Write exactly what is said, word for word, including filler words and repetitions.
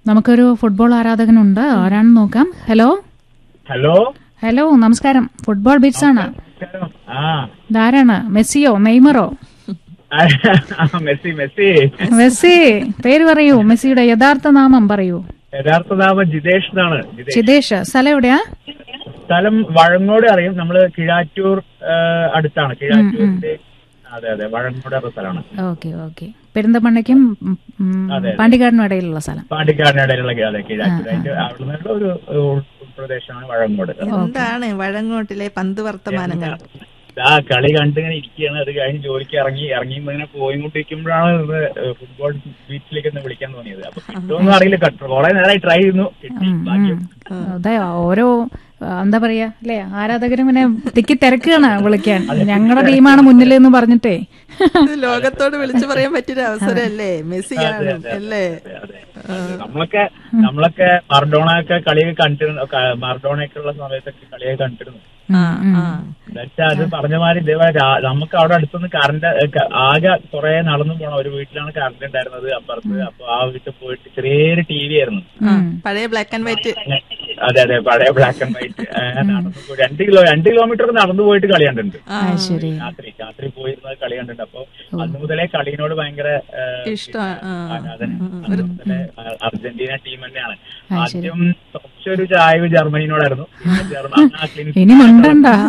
നമുക്കൊരു ഫുട്ബോൾ ആരാധകനുണ്ട്, ആരാണെന്ന് നോക്കാം. ഹലോ ഹലോ ഹലോ നമസ്കാരം. ഫുട്ബോൾ ബീറ്റ്സ് ആണ്. ആ ഇതാരാണ്? മെസ്സിയോ നെയ്മറോ? Messi Messi Messi. പേര് പറയൂ, മെസ്സിയുടെ യഥാർത്ഥ നാമം പറയൂ. യഥാർത്ഥ നാമം ജിതേഷ് എന്നാണ്. ജിതേഷ്. സ്ഥലം എവിടെയാ? സ്ഥലം വഴങ്ങോട് അറിയും. നമ്മള് കിഴാറ്റൂർ അടുത്താണ്. കിഴാറ്റൂരിന്റെ അതെ അതെ വഴങ്ങോട് എന്ന സ്ഥലമാണ്. Okay okay. പെരിന്തമണ്ണയ്ക്കും പാണ്ടിക്കാടിനും ഇടയിലുള്ള സ്ഥലം. പാണ്ടിക്കാടിന് ഇടയിലുള്ള അതെ കിഴാറ്റൂർ. അതിന്റെ അവിടെ നിന്നുള്ള ഒരു ഉൾപ്രദേശമാണ് വഴങ്ങോട്. എന്താണ് വഴങ്ങോട്ടിലെ പന്ത് വർത്തമാനങ്ങൾ? ആ കളി കണ്ടിങ്ങനെ ഇരിക്കുകയാണ്. അത് കഴിഞ്ഞ് ജോലിക്ക് ഇറങ്ങി ഇറങ്ങി ഇങ്ങനെ പോയിക്കൊണ്ടിരിക്കുമ്പോഴാണ് ഫുട്ബോൾ ബീച്ചിലേക്ക് ഒന്ന് വിളിക്കാൻ തോന്നിയത്. അപ്പൊ കിട്ടുമെന്ന് അറിയില്ല. കുറെ നേരമായി ട്രൈ ചെയ്യുന്നു. അതെ, ഓരോ എന്താ പറയാ അല്ലെ, ആരാധകരും ഇങ്ങനെ തിക്കി തിരക്കുകയാണ് വിളിക്കാൻ. ഞങ്ങളുടെ ടീമാണ് മുന്നിൽ എന്ന് പറഞ്ഞിട്ടേ. ലോകത്തോട് വിളിച്ചു പറയാൻ പറ്റിയൊരു അവസരമല്ലേ മെസ്സി അല്ലേ? നമ്മളൊക്കെ നമ്മളൊക്കെ മറഡോണയൊക്കെ കളിയൊക്കെ കണ്ടിരുന്നു. മറഡോണയൊക്കെ ഉള്ള സമയത്തൊക്കെ കളിയൊക്കെ കണ്ടിരുന്നു. എന്നുവെച്ചാൽ അത് പറഞ്ഞ മാതിരി ഇതേപോലെ നമുക്ക് അവിടെ അടുത്തൊന്ന് കറണ്ട് ആകെ കുറെ നടന്നു പോണം. ഒരു വീട്ടിലാണ് കറണ്ട് ഉണ്ടായിരുന്നത് അപ്പുറത്ത്. അപ്പൊ ആ വീട്ടിൽ പോയിട്ട് ചെറിയൊരു ടി വി ആയിരുന്നു, പഴയ ബ്ലാക്ക് ആൻഡ് വൈറ്റ്. അതെ അതെ പഴയ ബ്ലാക്ക് ആൻഡ് വൈറ്റ്. നടന്നു രണ്ട് കിലോ രണ്ട് കിലോമീറ്റർ നടന്നു പോയിട്ട് കളി കണ്ടിട്ടുണ്ട്. രാത്രി രാത്രി പോയിരുന്നത് കളി കണ്ടിട്ടുണ്ട്. അപ്പൊ അന്ന് മുതലേ കളിയോട് ഭയങ്കര ഇഷ്ടമാണ്. അർജന്റീന ടീം തന്നെയാണ്. ആദ്യം കുറച്ചൊരു ചായവ് ജർമ്മനിനോടായിരുന്നു. ഇനി മിണ്ടണ്ട.